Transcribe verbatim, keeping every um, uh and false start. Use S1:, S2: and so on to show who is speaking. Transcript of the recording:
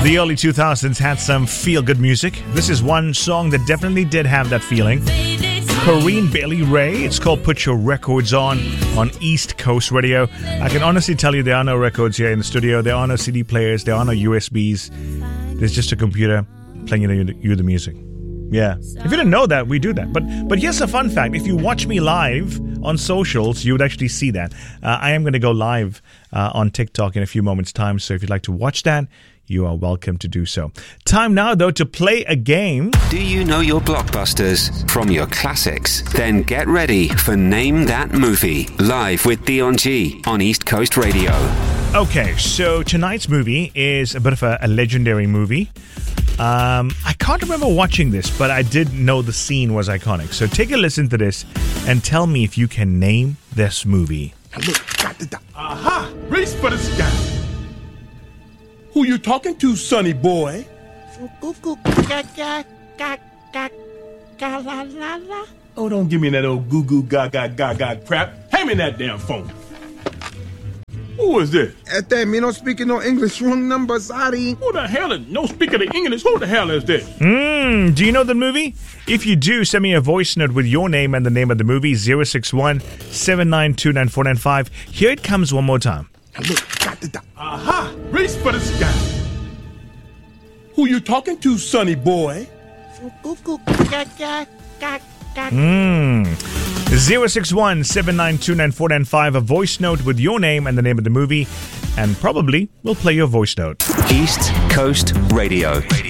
S1: The early two thousands had some feel-good music. This is one song that definitely did have that feeling. Corinne Bailey Rae. It's called Put Your Records On on East Coast Radio. I can honestly tell you there are no records here in the studio. There are no C D players. There are no U S Bs. There's just a computer playing you, you the music. Yeah. If you didn't know that, we do that. But but here's a fun fact. If you watch me live on socials, you would actually see that. Uh, I am going to go live uh, on TikTok in a few moments' time. So if you'd like to watch that, you are welcome to do so. Time now, though, to play a game.
S2: Do you know your blockbusters from your classics? Then get ready for Name That Movie, live with Dion G on East Coast Radio.
S1: Okay, so tonight's movie is a bit of a, a legendary movie. Um, I can't remember watching this, but I did know the scene was iconic. So take a listen to this and tell me if you can name this movie.
S3: Aha! Race for the sky. Who you talking to, sonny boy? Oh, don't give me that old goo goo gaga gaga crap. Hand me that damn phone. Who is this?
S4: Este, me no speaking no English. Wrong number, sorry.
S3: Who the hell is no speaking of English? Who the hell is this?
S1: Hmm, do you know the movie? If you do, send me a voice note with your name and the name of the movie, zero six one, seven nine two, nine four nine five. Here it comes one more time.
S3: Aha! Race for the sky. Who you talking to, sonny boy?
S1: Hmm. zero six one, seven nine two, nine four nine five. A voice note with your name and the name of the movie. And probably we'll play your voice note.
S2: East Coast Radio. Radio.